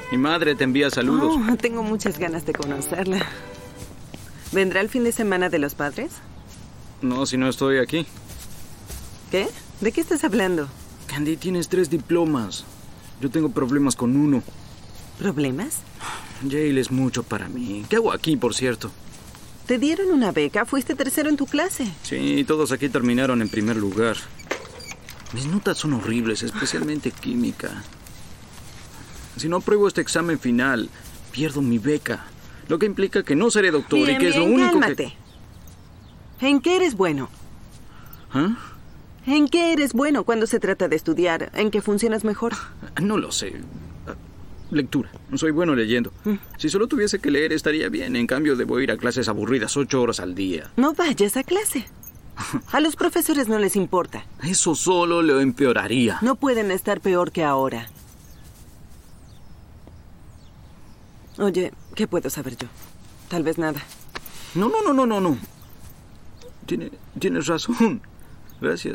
Mi madre te envía saludos. Oh, tengo muchas ganas de conocerla. ¿Vendrá el fin de semana de los padres? No, si no estoy aquí. ¿Qué? ¿De qué estás hablando? Candy, tienes 3 diplomas. Yo tengo problemas con uno. ¿Problemas? Yale es mucho para mí. ¿Qué hago aquí, por cierto? ¿Te dieron una beca? Fuiste tercero en tu clase. Sí, todos aquí terminaron en primer lugar. Mis notas son horribles, especialmente química. Si no apruebo este examen final, pierdo mi beca. Lo que implica que no seré doctor Bien, y que es lo bien, único cálmate. ¿En qué eres bueno? ¿Ah? ¿En qué eres bueno cuando se trata de estudiar? ¿En qué funcionas mejor? No lo sé. Lectura. Soy bueno leyendo. Si solo tuviese que leer estaría bien. En cambio, debo ir a clases aburridas 8 horas al día. No vayas a clase. A los profesores no les importa. Eso solo lo empeoraría. No pueden estar peor que ahora. Oye, ¿qué puedo saber yo? Tal vez nada. No. Tienes razón. Gracias.